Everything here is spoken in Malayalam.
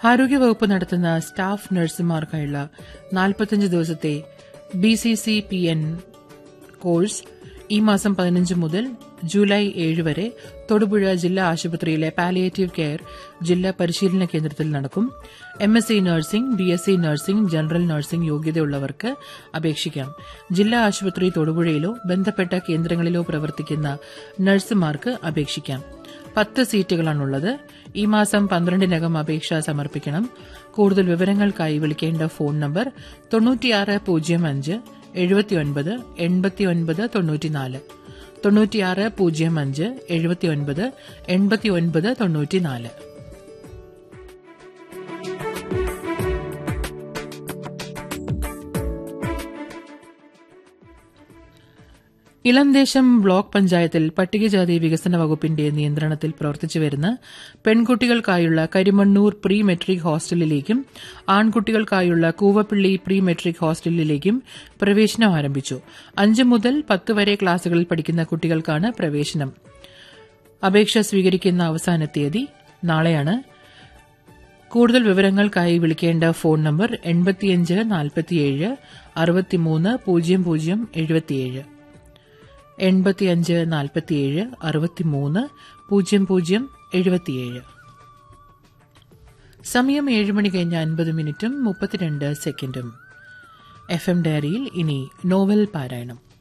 ആരോഗ്യവകുപ്പ് നടത്തുന്ന സ്റ്റാഫ് നഴ്സുമാർക്കായുള്ള 45 ദിവസത്തെ BCCPN കോഴ്സ് ഈ മാസം 15 മുതൽ ജൂലൈ 7 വരെ തൊടുപുഴ ജില്ലാ ആശുപത്രിയിലെ പാലിയേറ്റീവ് കെയർ ജില്ലാ പരിശീലന കേന്ദ്രത്തിൽ നടക്കും. MSc nursing, BSc nursing, general nursing യോഗ്യതയുള്ളവർക്ക് അപേക്ഷിക്കാം. ജില്ലാ ആശുപത്രി തൊടുപുഴയിലോ ബന്ധപ്പെട്ട കേന്ദ്രങ്ങളിലോ പ്രവർത്തിക്കുന്ന നഴ്സുമാർക്ക് അപേക്ഷിക്കാം. 10 സീറ്റുകളാണുള്ളത്. ഈ മാസം 12-നകം അപേക്ഷ സമർപ്പിക്കണം. കൂടുതൽ വിവരങ്ങൾക്കായി വിളിക്കേണ്ട ഫോൺ നമ്പർ 9605 79 89 94 9605 79 89 94. ഇളംദേശം ബ്ലോക്ക് പഞ്ചായത്തിൽ പട്ടികജാതി വികസന വകുപ്പിന്റെ നിയന്ത്രണത്തിൽ പ്രവർത്തിച്ചുവരുന്ന പെൺകുട്ടികൾക്കായുള്ള Karimannoor pre metric ഹോസ്റ്റലിലേക്കും ആൺകുട്ടികൾക്കായുള്ള Koovappally pre metric ഹോസ്റ്റലിലേക്കും പ്രവേശനം ആരംഭിച്ചു. 5 മുതൽ 10 വരെ ക്ലാസുകളിൽ പഠിക്കുന്ന കുട്ടികൾക്കാണ് പ്രവേശനം. അപേക്ഷ സ്വീകരിക്കുന്ന അവസാന തീയതി നാളെയാണ്. കൂടുതൽ വിവരങ്ങൾക്കായി വിളിക്കേണ്ട ഫോൺ നമ്പർ 85 47 63 00 77 85 47 63 00 77. സമയം 7 മണി കഴിഞ്ഞ് 50 മിനിറ്റും 32 സെക്കൻഡും. FM ഡയറിയിൽ ഇനി നോവൽ പാരായണം.